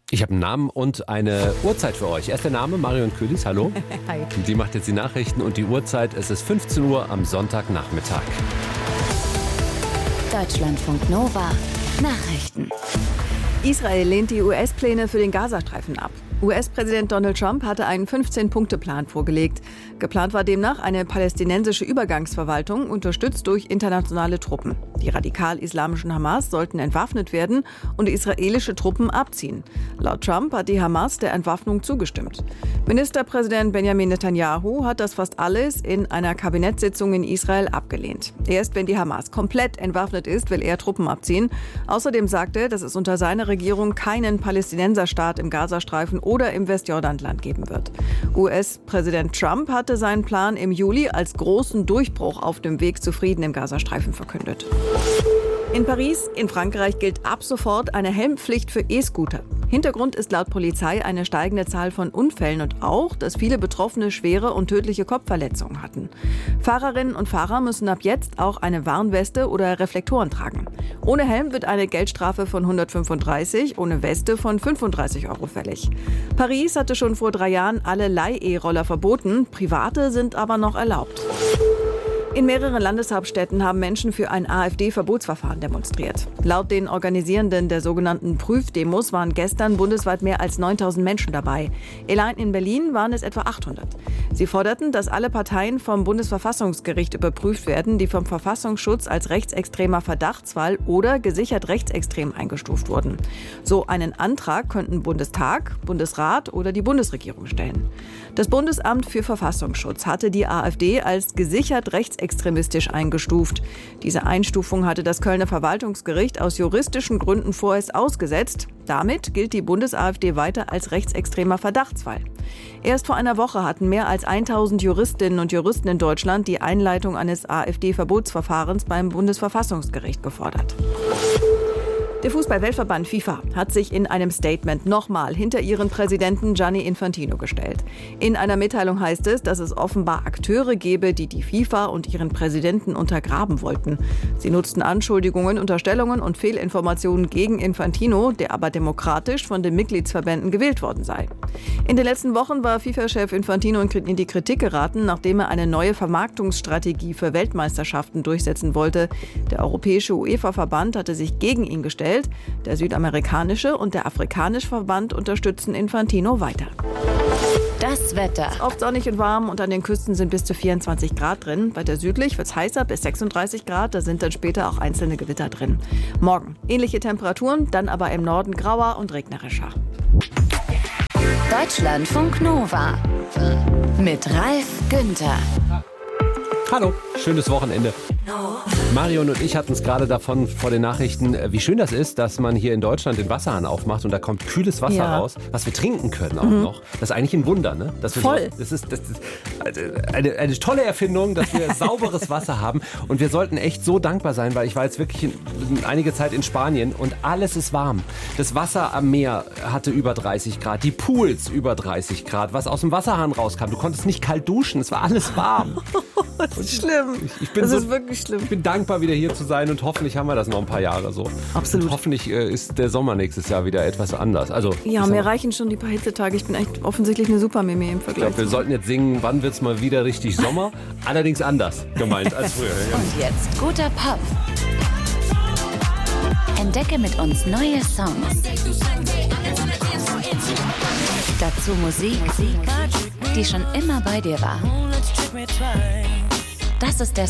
Ich habe einen Namen und eine Uhrzeit für euch. Erst der Name, Marion Kühlis, hallo. Hi. Die macht jetzt die Nachrichten und die Uhrzeit, es ist 15 Uhr am Sonntagnachmittag. Deutschlandfunk Nova Nachrichten. Israel lehnt die US-Pläne für den Gazastreifen ab. US-Präsident Donald Trump hatte einen 15-Punkte-Plan vorgelegt. Geplant war demnach eine palästinensische Übergangsverwaltung, unterstützt durch internationale Truppen. Die radikal-islamischen Hamas sollten entwaffnet werden und israelische Truppen abziehen. Laut Trump hat die Hamas der Entwaffnung zugestimmt. Ministerpräsident Benjamin Netanyahu hat das fast alles in einer Kabinettssitzung in Israel abgelehnt. Erst wenn die Hamas komplett entwaffnet ist, will er Truppen abziehen. Außerdem sagte er, dass es unter seiner Regierung keinen Palästinenserstaat im Gazastreifen oder im Westjordanland geben wird. US-Präsident Trump hatte seinen Plan im Juli als großen Durchbruch auf dem Weg zu Frieden im Gazastreifen verkündet. In Paris, in Frankreich, gilt ab sofort eine Helmpflicht für E-Scooter. Hintergrund ist laut Polizei eine steigende Zahl von Unfällen und auch, dass viele Betroffene schwere und tödliche Kopfverletzungen hatten. Fahrerinnen und Fahrer müssen ab jetzt auch eine Warnweste oder Reflektoren tragen. Ohne Helm wird eine Geldstrafe von 135, ohne Weste von 35 € fällig. Paris hatte schon vor 3 Jahren alle Leih-E-Roller verboten, private sind aber noch erlaubt. In mehreren Landeshauptstädten haben Menschen für ein AfD-Verbotsverfahren demonstriert. Laut den Organisierenden der sogenannten Prüfdemos waren gestern bundesweit mehr als 9.000 Menschen dabei. Allein in Berlin waren es etwa 800. Sie forderten, dass alle Parteien vom Bundesverfassungsgericht überprüft werden, die vom Verfassungsschutz als rechtsextremer Verdachtsfall oder gesichert rechtsextrem eingestuft wurden. So einen Antrag könnten Bundestag, Bundesrat oder die Bundesregierung stellen. Das Bundesamt für Verfassungsschutz hatte die AfD als gesichert rechtsextremistisch eingestuft. Diese Einstufung hatte das Kölner Verwaltungsgericht aus juristischen Gründen vorerst ausgesetzt. Damit gilt die Bundes-AfD weiter als rechtsextremer Verdachtsfall. Erst vor einer Woche hatten mehr als 1.000 Juristinnen und Juristen in Deutschland die Einleitung eines AfD-Verbotsverfahrens beim Bundesverfassungsgericht gefordert. Der Fußball-Weltverband FIFA hat sich in einem Statement nochmal hinter ihren Präsidenten Gianni Infantino gestellt. In einer Mitteilung heißt es, dass es offenbar Akteure gebe, die die FIFA und ihren Präsidenten untergraben wollten. Sie nutzten Anschuldigungen, Unterstellungen und Fehlinformationen gegen Infantino, der aber demokratisch von den Mitgliedsverbänden gewählt worden sei. In den letzten Wochen war FIFA-Chef Infantino in die Kritik geraten, nachdem er eine neue Vermarktungsstrategie für Weltmeisterschaften durchsetzen wollte. Der europäische UEFA-Verband hatte sich gegen ihn gestellt. Der südamerikanische und der afrikanische Verband unterstützen Infantino weiter. Das Wetter. Oft sonnig und warm und an den Küsten sind bis zu 24 Grad drin. Weiter südlich wird es heißer, bis 36 Grad. Da sind dann später auch einzelne Gewitter drin. Morgen ähnliche Temperaturen, dann aber im Norden grauer und regnerischer. Deutschlandfunk Nova mit Ralf Günther. Hallo, schönes Wochenende. Marion und ich hatten es gerade davon vor den Nachrichten, wie schön das ist, dass man hier in Deutschland den Wasserhahn aufmacht und da kommt kühles Wasser raus, was wir trinken können auch noch. Das ist eigentlich ein Wunder, ne? Dass wir Voll. Das ist eine tolle Erfindung, dass wir sauberes Wasser haben und wir sollten echt so dankbar sein, weil ich war jetzt wirklich einige Zeit in Spanien und alles ist warm. Das Wasser am Meer hatte über 30 Grad, die Pools über 30 Grad, was aus dem Wasserhahn rauskam. Du konntest nicht kalt duschen, es war alles warm. Das ist schlimm. Das ist wirklich schlimm. Ich bin dankbar, wieder hier zu sein und hoffentlich haben wir das noch ein paar Jahre so. Absolut. Und hoffentlich ist der Sommer nächstes Jahr wieder etwas anders. Also, Ja, mir reichen schon die paar Hitzetage. Ich bin echt offensichtlich eine Supermimi im Vergleich. Ich glaube, wir sollten jetzt singen, wann wird's mal wieder richtig Sommer? Allerdings anders gemeint als früher. Ja. Und jetzt guter Pop. Entdecke mit uns neue Songs. Dazu Musik, die schon immer bei dir war. Das ist der